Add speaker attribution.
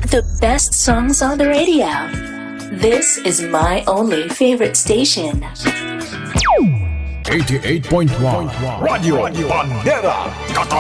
Speaker 1: The best songs on the radio. This is my only favorite station.
Speaker 2: 88.1 Radio Bandera